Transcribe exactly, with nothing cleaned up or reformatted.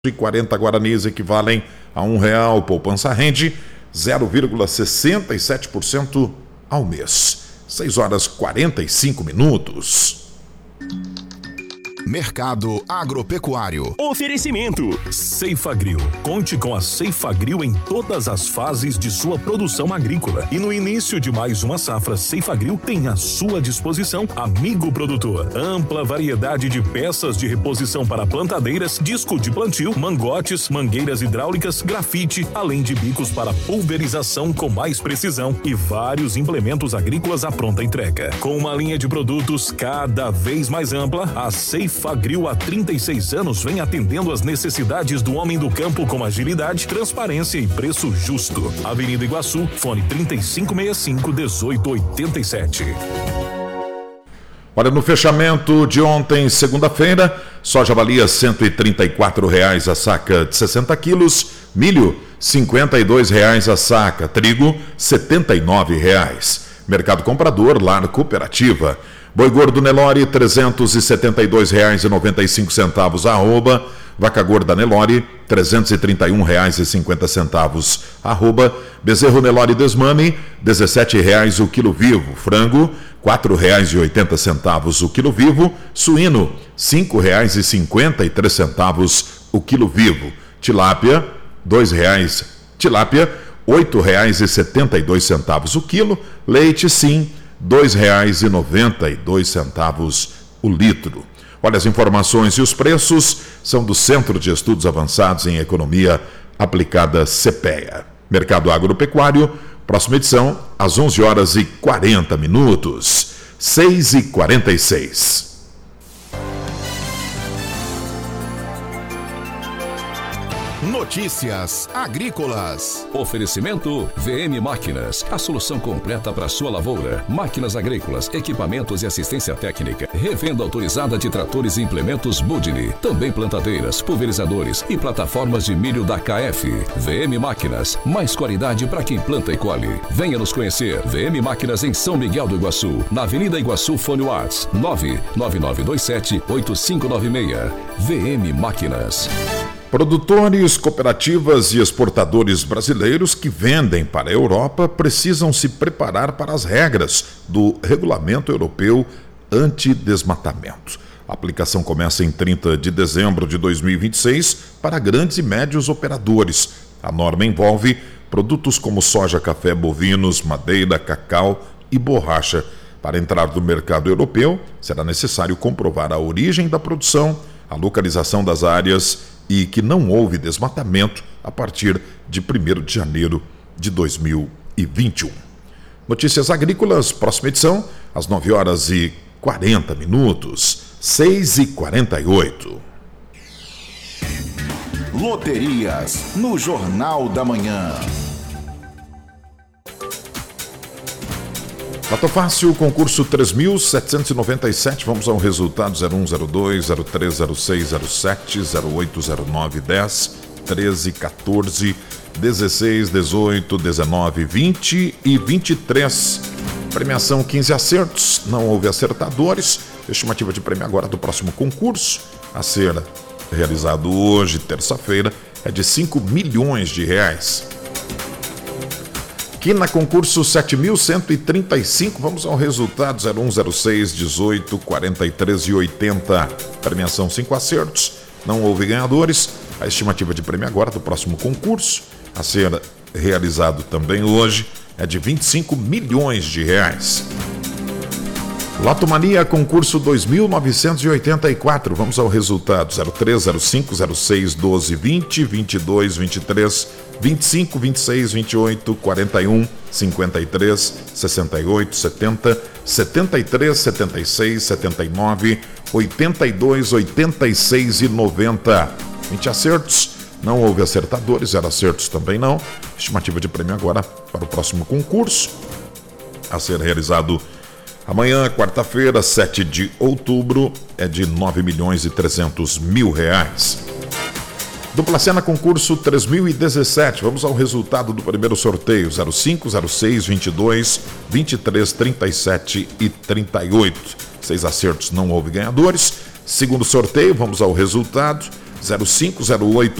e quarenta guaranis equivalem a um real. Poupança rende zero vírgula sessenta e sete por cento ao mês. seis horas e quarenta e cinco minutos. Mercado Agropecuário. Oferecimento Ceifagrill. Conte com a Ceifagrill em todas as fases de sua produção agrícola. E no início de mais uma safra, Ceifagrill tem à sua disposição, amigo produtor, ampla variedade de peças de reposição para plantadeiras, disco de plantio, mangotes, mangueiras hidráulicas, grafite, além de bicos para pulverização com mais precisão e vários implementos agrícolas à pronta entrega. Com uma linha de produtos cada vez mais ampla, a Ceifagrill Ceifagrill há trinta e seis anos vem atendendo as necessidades do homem do campo com agilidade, transparência e preço justo. Avenida Iguaçu, fone trinta e cinco sessenta e cinco, dezoito oitenta e sete. Olha, no fechamento de ontem, segunda-feira, soja valia cento e trinta e quatro reais a saca de sessenta quilos, milho cinquenta e dois reais a saca, trigo setenta e nove reais. Mercado comprador, Lar Cooperativa. Boi gordo Nelore, trezentos e setenta e dois reais e noventa e cinco centavos a arroba. Vaca gorda Nelore, trezentos e trinta e um reais e cinquenta centavos a arroba. Bezerro Nelore Desmame, dezessete reais o quilo vivo. Frango, quatro reais e oitenta centavos o quilo vivo. Suíno, cinco reais e cinquenta e três centavos o quilo vivo. Tilápia, dois reais. Tilápia, oito reais e setenta e dois centavos o quilo. Leite, sim, dois reais e noventa e dois centavos o litro. Olha, as informações e os preços são do Centro de Estudos Avançados em Economia Aplicada CEPEA. Mercado Agropecuário, próxima edição, às onze horas e quarenta minutos. seis e quarenta e seis. Notícias agrícolas. Oferecimento V M Máquinas, a solução completa para sua lavoura. Máquinas agrícolas, equipamentos e assistência técnica. Revenda autorizada de tratores e implementos Budini. Também plantadeiras, pulverizadores e plataformas de milho da K F. V M Máquinas, mais qualidade para quem planta e colhe. Venha nos conhecer. V M Máquinas em São Miguel do Iguaçu, na Avenida Iguaçu, fone Whats nove nove nove dois sete oito cinco nove seis. V M Máquinas. Produtores, cooperativas e exportadores brasileiros que vendem para a Europa precisam se preparar para as regras do Regulamento Europeu Antidesmatamento. A aplicação começa em trinta de dezembro de dois mil e vinte e seis para grandes e médios operadores. A norma envolve produtos como soja, café, bovinos, madeira, cacau e borracha. Para entrar no mercado europeu, será necessário comprovar a origem da produção, a localização das áreas e que não houve desmatamento a partir de primeiro de janeiro de dois mil e vinte e um. Notícias agrícolas, próxima edição, às nove horas e quarenta minutos, seis e quarenta e oito. Loterias, no Jornal da Manhã. Loto Fácil, concurso três mil setecentos e noventa e sete, vamos ao resultado zero um, zero dois, zero três, zero seis, zero sete, zero oito, zero nove, dez, treze, quatorze, dezesseis, dezoito, dezenove, vinte e vinte e três. Premiação quinze acertos, não houve acertadores. Estimativa de prêmio agora do próximo concurso, a ser realizado hoje, terça-feira, é de cinco milhões de reais. Aqui na concurso sete mil cento e trinta e cinco, vamos ao resultado zero um, zero seis, dezoito, quarenta e três e oitenta. Premiação cinco acertos, não houve ganhadores. A estimativa de prêmio agora do próximo concurso, a ser realizado também hoje, é de vinte e cinco milhões de reais. Loto Mania, concurso dois mil novecentos e oitenta e quatro, vamos ao resultado zero três, zero cinco, zero seis, doze, vinte, vinte e dois, vinte e três, vinte e cinco, vinte e seis, vinte e oito, quarenta e um, cinquenta e três, sessenta e oito, setenta, setenta e três, setenta e seis, setenta e nove, oitenta e dois, oitenta e seis e noventa. vinte acertos, não houve acertadores, zero acertos também não. Estimativa de prêmio agora para o próximo concurso, a ser realizado amanhã, quarta-feira, sete de outubro, é de nove milhões e trezentos mil reais. Dupla Sena, concurso três mil e dezessete. Vamos ao resultado do primeiro sorteio: zero cinco, zero seis, vinte e dois, vinte e três, trinta e sete e trinta e oito. Seis acertos, não houve ganhadores. Segundo sorteio, vamos ao resultado: zero cinco zero oito